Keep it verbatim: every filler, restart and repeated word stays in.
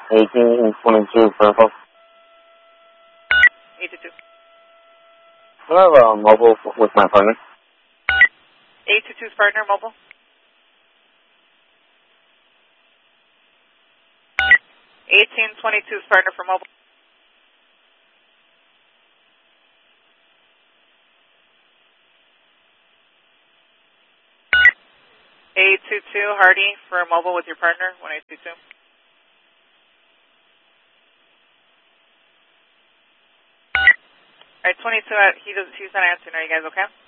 eighteen twenty-two purple. eight two two. I have a mobile with my partner. eight two two's partner, mobile. eighteen twenty-two's partner for mobile. eight two two, Hardy for mobile with your partner, one eight two two. Alright, twenty-two, uh, he does, he's not answering. Are you guys okay?